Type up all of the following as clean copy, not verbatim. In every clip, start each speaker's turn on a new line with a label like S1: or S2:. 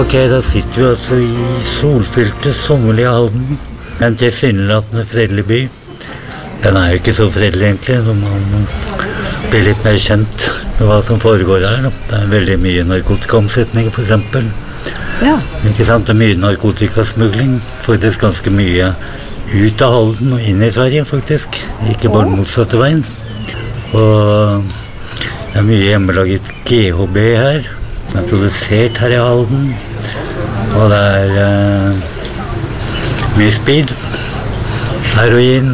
S1: Ok, da sitter vi altså i solfylte, sommerlige Halden. En tilsynelatende fredelig by. Den jo ikke så fredelig egentlig, så man blir litt mer kjent med hva som foregår her. Det veldig mye narkotikaomsetning for eksempel.
S2: Ja.
S1: Ikke sant? Det mye narkotikasmugling, faktisk ganske mye ut av Halden og inn i Sverige faktisk. Ikke bare motsatte veien. Og det mye hjemmelaget GHB her. Det produsert her i Halden. Og det mye speed, heroin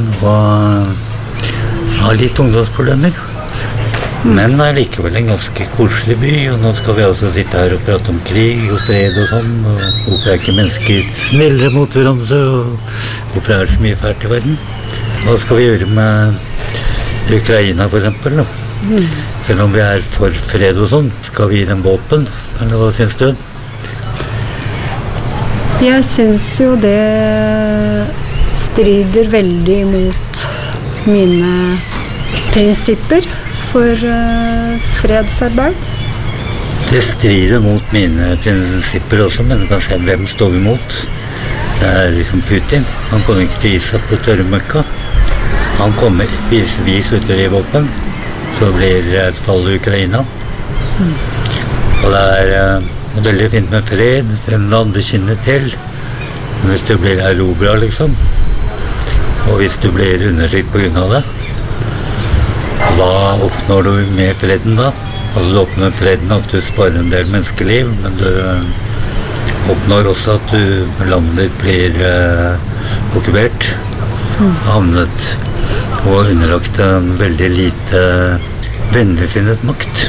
S1: og litt ungdomsproblemer. Men det likevel en ganske koselig by, og nå skal vi også sitte her og prate om krig og fred og sånn. Og hvorfor ikke mennesker snillere mot hverandre, og hvorfor det så mye fælt i verden. Hva skal vi gjøre med Ukraina for eksempel, da? Selv om vi for fred og sånn, skal vi gi dem våpen, eller hva synes du?
S2: Jeg synes jo det strider veldig mot mine prinsipper for fredsarbeid.
S1: Det strider mot mine prinsipper også, men du kan se hvem står vi mot. Det liksom Putin. Han kommer ikke til å gi seg på tørrmøkka. Han kommer, hvis vi slutter i våpen, så blir det et fall i Ukraina. Og det veldig fint med fred, en lande kinnet til. Men hvis du blir erobret, liksom, og hvis du blir undertrykt på grunn av det, hva oppnår du med freden da? Altså du oppnår freden at du sparer en del menneskeliv, men du oppnår også at landet ditt blir okkupert, havnet og underlagt en veldig lite vennligsinnet makt.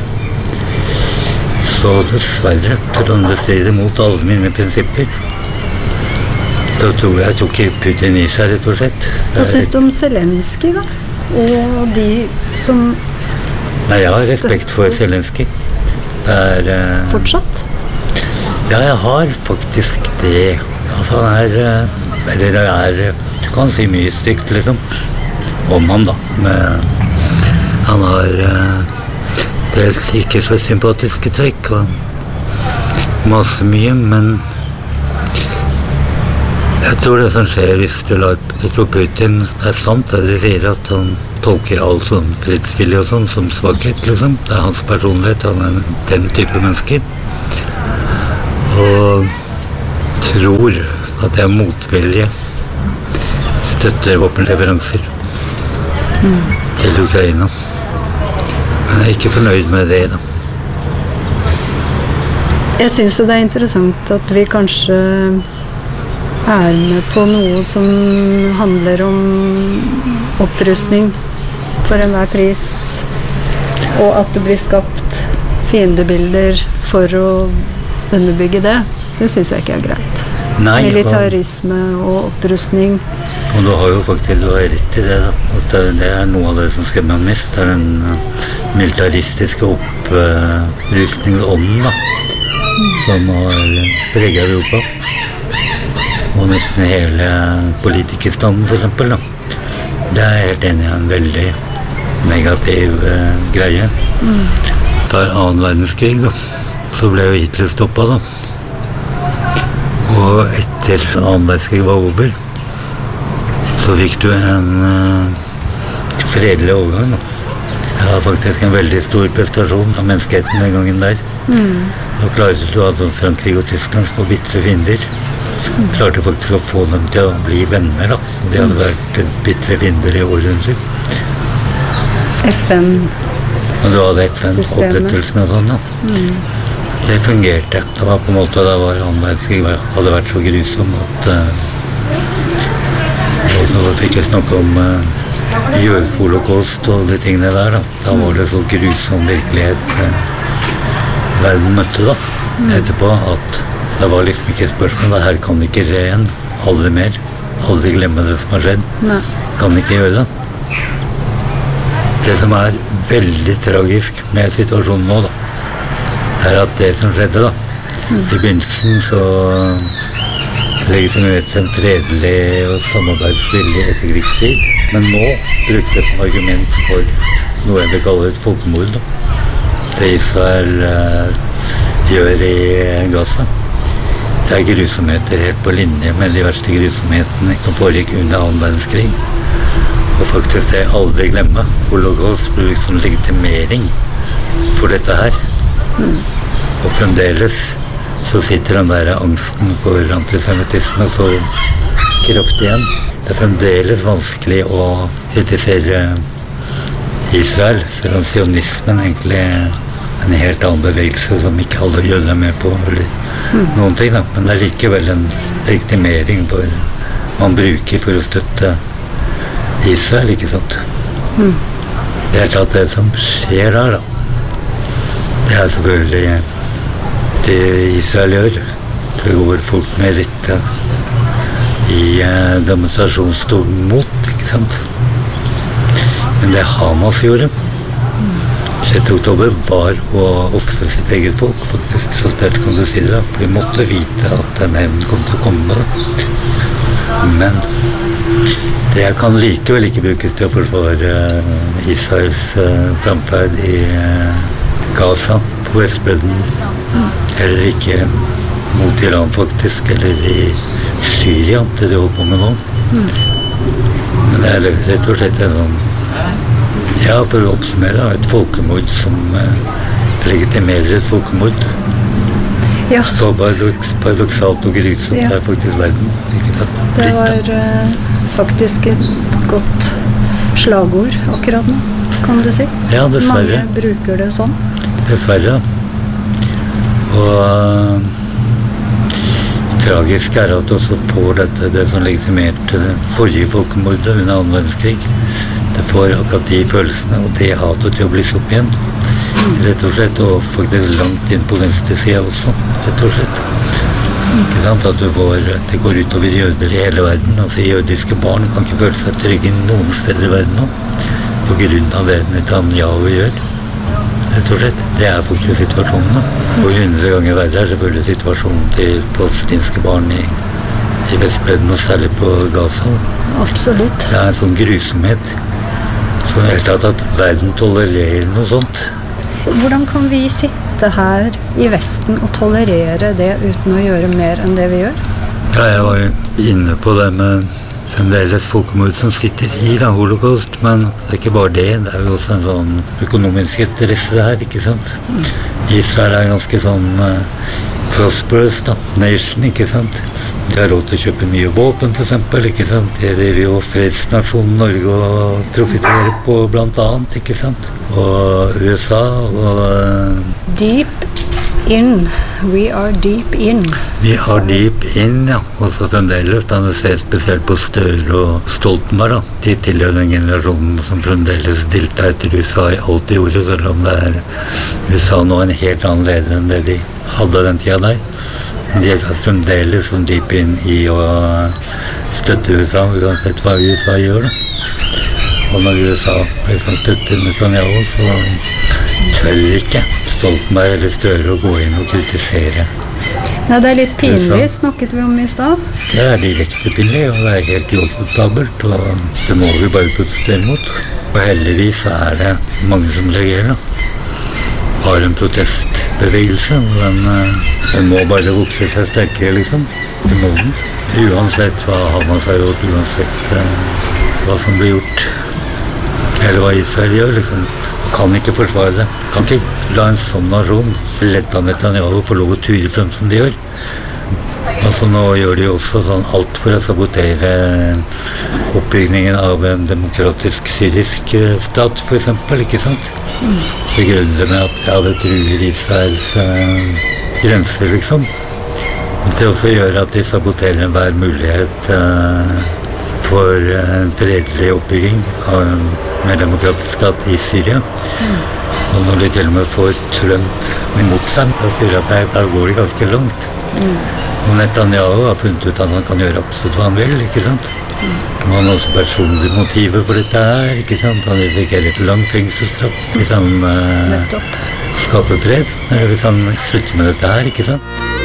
S1: Så dessverre, tror jeg det strider mot alle mine prinsipper. Da tror jeg ikke Putin gir seg, rett og slett.
S2: Hva synes du om Zelenskyj, da? Og de som
S1: Nei, jeg har respekt for Zelenskyj.
S2: Fortsatt?
S1: Ja, jeg har faktisk det. Altså han du kan si mye stygt, liksom. Om han, da. Men han har ikke så sympatiske trekk og masse mye, men jeg tror det som skjer hvis jeg tror Putin, det sant det de sier, at han tolker all sånn fredsvilje og sånn som svakhet, liksom. Det hans personlighet, han den type mennesker. Og tror at jeg motvilje støtter våpenleveranser til Ukraina. Men jeg ikke fornøyd med det, da.
S2: Jeg synes jo det interessant at vi kanskje med på noe som handler om opprustning for enhver pris, og at det blir skapt fiendebilder for å underbygge det. Det synes jeg ikke greit.
S1: Nei,
S2: militarisme og opprustning.
S1: Og du har jo faktisk rett i det, da. At det noe av det som skremmer meg mest, den militaristiske opprustningsånden, da. Som har preget Europa. Og nesten hele politikerstanden, for eksempel, da. Det helt enig i en veldig negativ greie. Det 2. verdenskrig, da. Så ble jo Hitler stoppet, da. Og etter 2. verdenskrig var over, så fikk du en fredelig overgang. Det var faktisk en veldig stor prestasjon av menneskeheten den gangen der. Og klarte du at Frankrike og Tyskland var bittre fiender. Klarte faktisk å få dem til å bli venner, da. Så de hadde vært bittre fiender i århundrer.
S2: FN.
S1: Og du hadde FN-opprettelsen og sånn, da. Det fungerte. Det var på en måte da 2. verdenskrig hadde vært så grusom at og så fikk jeg snakke om jødeholocaust og de tingene der, da. Da var det så grusom virkelighet verden møtte, da. Etterpå at det var liksom ikke et spørsmål. Det her kan ikke skje igjen. Aldri mer. Aldri glemme det som har skjedd.
S2: Nei.
S1: Kan ikke gjøre det. Det som veldig tragisk med situasjonen nå, da, at det som skjedde, da. I begynnelsen så legitimerte en fredelig og samarbeidsvillig etterkrigstid, men nå brukte det som argument for noe jeg vil kalle et folkemord, da. Det Israel gjør i Gaza. Det grusomheter helt på linje med de verste grusomhetene som foregikk under annen verdenskrig. Og faktisk det jeg aldri glemmer, holocaust ble liksom legitimering for dette her. Og fremdeles så sitter den der angsten for antisemittisme så kraftig igjen. Det fremdeles vanskelig å kritisere Israel, selv om sionismen egentlig en helt annen bevegelse som ikke alle jøder er med på, eller noen ting da. Men det er likevel en legitimering man bruker for å støtte Israel, ikke sant? Det er klart det som skjer der da. Det er selvfølgelig det Israel gjør. Det går folk med rette i demonstrasjonstogen mot, ikke sant? Men det Hamas gjorde 6. oktober var å ofre sitt eget folk, faktisk. Så sterkt kan du si det, for de måtte vite at den hevnen kom til å komme. Men det kan likevel ikke brukes til å forsvare Israels fremferd i Gaza, på Vestbredden, eller ikke mot Iran faktisk, eller i Syria, det de holder på med nå. Men det er rett og slett en sånn, ja, for å oppsummere, et folkemord som legitimerer et folkemord.
S2: Ja.
S1: Så paradoksalt og grusomt er faktisk verden.
S2: Det var faktisk et godt slagord akkurat nå, kan du si.
S1: Ja, dessverre.
S2: Mange bruker det sånn.
S1: Dessverre. Og tragisk er at også får det som legitimerte det forrige folkemordet under annen verdenskrig. Det får akkurat de følelsene og det hatet til å bli opp igjen, rett og slett, og faktisk langt inn på venstre siden også, rett og slett. Ikke sant, at det går utover jøder i hele verden, altså jødiske barn kan ikke føle seg trygge noen steder i verden nå, på grunn av det Netanyahu gjør, rett og slett. Det er faktisk situasjonen nå, og 100 ganger verre er selvfølgelig situasjonen til palestinske barn i Vestbredden, og særlig på Gaza.
S2: Absolutt.
S1: Det er en sånn grusomhet. Så det er klart at verden tolererer noe sånt.
S2: Hvordan kan vi sitte her i Vesten og tolerere det uten å gjøre mer enn det vi gjør?
S1: Ja, jeg var jo inne på det med fremdeles folkemord som sitter i holocaust, men det er ikke bare det. Det er jo også en sånn økonomisk interesse her, ikke sant? Israel er ganske sånn prosperous nation, ikke sant? De har råd til å kjøpe mye våpen, for eksempel, ikke sant? Det er jo fredsnasjonen Norge å profitere på, blant annet, ikke sant? Og USA, og
S2: Deep in. We are deep in.
S1: Vi are deep in, ja. Og så fremdeles, da du ser spesielt på Støre og Stoltenberg, da. De tilhører den generasjonen som fremdeles stilte etter USA i alt de gjorde, selv om det er USA nå en helt annen leder enn det de hadde den tida der. De er fremdeles sånn deep in i å støtte USA, uansett hva USA gjør, da. Og når USA liksom støtter Netanyahu, så tør ikke Stoltenberg eller Støre å gå inn og kritisere.
S2: Nei, det er litt pinlig, snakket vi om i sted.
S1: Det er direkte pinlig, og det er helt uakseptabelt, og det må vi bare protestere mot. Og heldigvis er det mange som reagerer, har en protestbevegelse, og den må bare vokse seg sterkere, liksom. Det må den. Uansett hva Hamas har gjort, uansett hva som blir gjort, eller hva Israel gjør, liksom. Kan ikke forsvare det. Kan ikke la en sånn nasjon ledd av Netanyahu få lov å ture frem som de gjør. Altså nå gjør de også sånn alt for å sabotere oppbyggingen av en demokratisk syrisk stat, for eksempel, ikke sant? Begrunner med at det truer Israels grenser, liksom. Men det også gjør at de saboterer enhver mulighet for en fredelig oppbygging av en mer demokratisk stat i Syria. Og når de til og med får Trump imot seg, da sier de at da går det ganske langt. Og Netanyahu har funnet ut at han kan gjøre absolutt hva han vil, ikke sant? Men han har også personlige motiver for dette her, ikke sant? Han risikerer et lang fengselsstraff hvis han skaper fred, eller hvis han slutter med dette her, ikke sant?